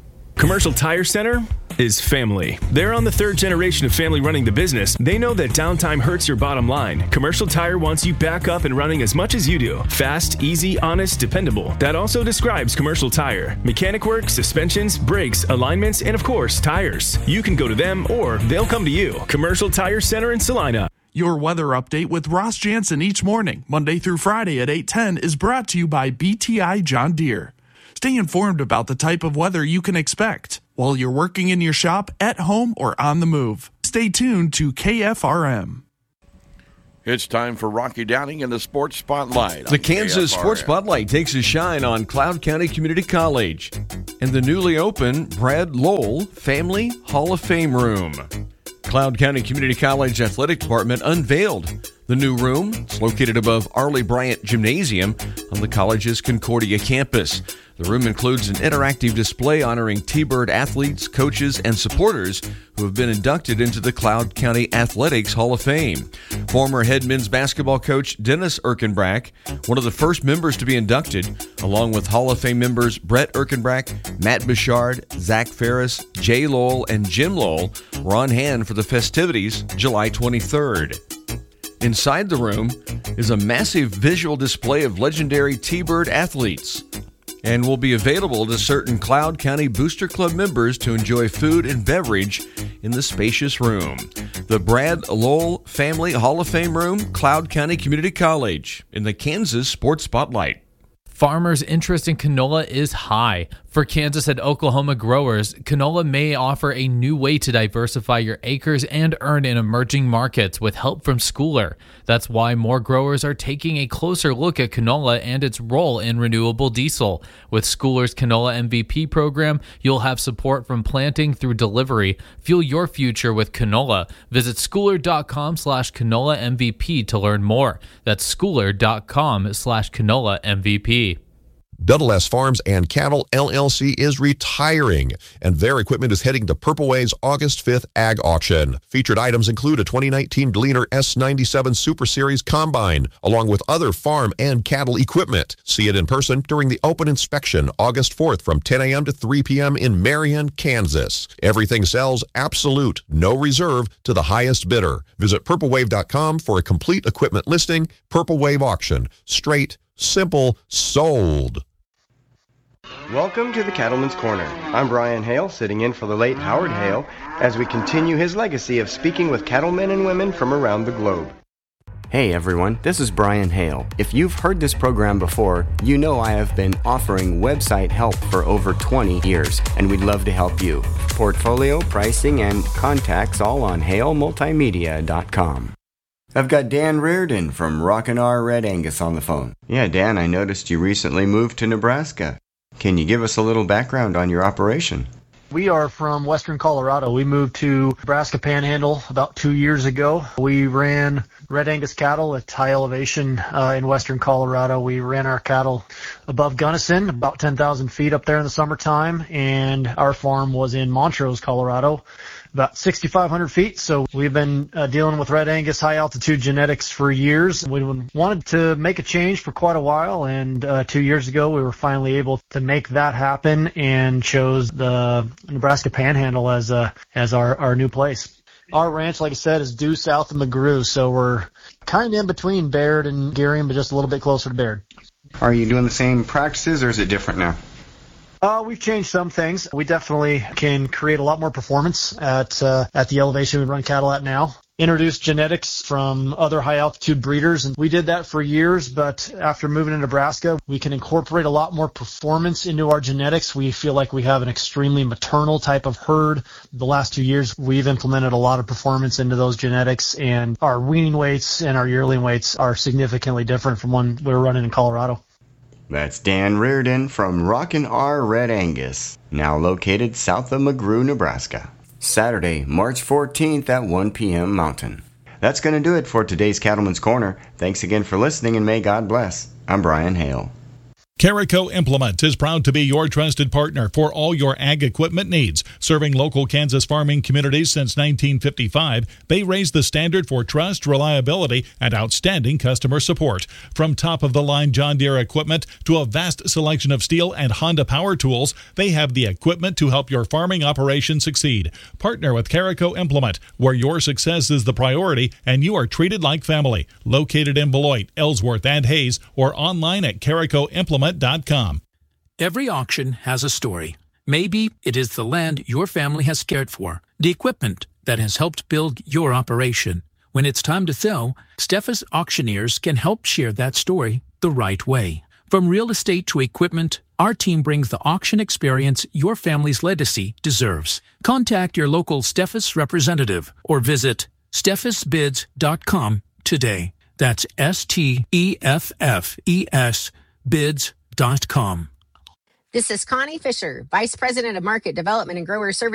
Commercial Tire Center is family. They're on the third generation of family running the business. They know that downtime hurts your bottom line. Commercial Tire wants you back up and running as much as you do. Fast, easy, honest, dependable. That also describes Commercial Tire. Mechanic work, suspensions, brakes, alignments, and of course, tires. You can go to them or they'll come to you. Commercial Tire Center in Salina. Your weather update with Ross Jansen each morning, Monday through Friday at eight ten, is brought to you by B T I John Deere. Stay informed about the type of weather you can expect while you're working in your shop, at home, or on the move. Stay tuned to K F R M. It's time for Rocky Downing in the Sports Spotlight. The Kansas K F R M. Sports Spotlight takes a shine on Cloud County Community College and the newly opened Brad Lowell Family Hall of Fame Room. Cloud County Community College Athletic Department unveiled the new room. It's located above Arleigh Bryant Gymnasium on the college's Concordia campus. The room includes an interactive display honoring T-Bird athletes, coaches, and supporters who have been inducted into the Cloud County Athletics Hall of Fame. Former head men's basketball coach Dennis Erkenbrack, one of the first members to be inducted, along with Hall of Fame members Brett Erkenbrack, Matt Bouchard, Zach Ferris, Jay Lowell, and Jim Lowell, were on hand for the festivities July twenty-third. Inside the room is a massive visual display of legendary T-Bird athletes and will be available to certain Cloud County Booster Club members to enjoy food and beverage in the spacious room. The Brad Lowell Family Hall of Fame Room, Cloud County Community College, in the Kansas Sports Spotlight. Farmers' interest in canola is high. For Kansas and Oklahoma growers, canola may offer a new way to diversify your acres and earn in emerging markets with help from Schooler. That's why more growers are taking a closer look at canola and its role in renewable diesel. With Schooler's Canola M V P program, you'll have support from planting through delivery. Fuel your future with canola. Visit schooler.com slash canola MVP to learn more. That's schooler.com slash canola MVP. Double S Farms and Cattle L L C is retiring, and their equipment is heading to Purple Wave's August fifth Ag Auction. Featured items include a twenty nineteen Gleaner S ninety-seven Super Series Combine, along with other farm and cattle equipment. See it in person during the open inspection August fourth from ten a.m. to three p.m. in Marion, Kansas. Everything sells absolute, no reserve, to the highest bidder. Visit purple wave dot com for a complete equipment listing. Purple Wave Auction. Straight, simple, sold. Welcome to the Cattleman's Corner. I'm Brian Hale, sitting in for the late Howard Hale, as we continue his legacy of speaking with cattlemen and women from around the globe. Hey everyone, this is Brian Hale. If you've heard this program before, you know I have been offering website help for over twenty years, and we'd love to help you. Portfolio, pricing, and contacts all on hale multimedia dot com. I've got Dan Reardon from Rockin' R Red Angus on the phone. Yeah, Dan, I noticed you recently moved to Nebraska. Can you give us a little background on your operation? We are from western Colorado. We moved to Nebraska Panhandle about two years ago. We ran Red Angus cattle at high elevation uh, in western Colorado. We ran our cattle above Gunnison, about ten thousand feet up there in the summertime, and our farm was in Montrose, Colorado, about sixty-five hundred feet. So we've been uh, dealing with Red Angus high altitude genetics for years. We wanted to make a change for quite a while, and uh, two years ago we were finally able to make that happen and chose the Nebraska Panhandle as uh, as our, our new place. Our ranch, like I said, is due south of McGrew, so we're kind of in between Baird and Gerion, but just a little bit closer to Baird. Are you doing the same practices, or is it different now? Uh, we've changed some things. We definitely can create a lot more performance at uh, at the elevation we run cattle at now. Introduced genetics from other high-altitude breeders, and we did that for years, but after moving to Nebraska, we can incorporate a lot more performance into our genetics. We feel like we have an extremely maternal type of herd. The last two years, we've implemented a lot of performance into those genetics, and our weaning weights and our yearling weights are significantly different from when we were running in Colorado. That's Dan Reardon from Rockin' R Red Angus, now located south of McGrew, Nebraska. Saturday, March fourteenth at one p.m. Mountain. That's going to do it for today's Cattleman's Corner. Thanks again for listening, and may God bless. I'm Brian Hale. Carico Implement is proud to be your trusted partner for all your ag equipment needs. Serving local Kansas farming communities since nineteen fifty-five, they raise the standard for trust, reliability, and outstanding customer support. From top-of-the-line John Deere equipment to a vast selection of Steel and Honda power tools, they have the equipment to help your farming operation succeed. Partner with Carico Implement, where your success is the priority and you are treated like family. Located in Beloit, Ellsworth, and Hayes, or online at carico implement dot com. Every auction has a story. Maybe it is the land your family has cared for, the equipment that has helped build your operation. When it's time to sell, Steffes Auctioneers can help share that story the right way. From real estate to equipment, our team brings the auction experience your family's legacy deserves. Contact your local Steffes representative or visit steffes bids dot com today. That's S T E F F E S bids dot com. This is Connie Fisher, Vice President of Market Development and Grower Services.